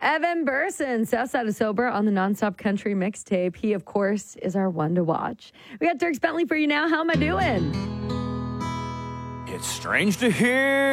Evan Burson, Southside of Sober on the Nonstop Country mixtape. He, of course, is our one to watch. We got Dierks Bentley for you now. How am I doing? It's strange to hear